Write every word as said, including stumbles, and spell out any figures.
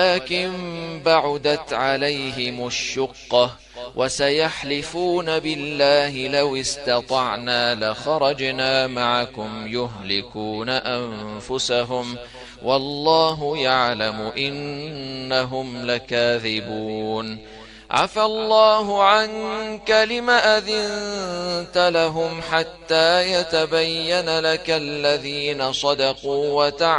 ولكن بعدت عليهم الشقة وسيحلفون بالله لو استطعنا لخرجنا معكم يهلكون أنفسهم والله يعلم إنهم لكاذبون. عفى الله عنك لم أذنت لهم حتى يتبين لك الذين صدقوا وتعلم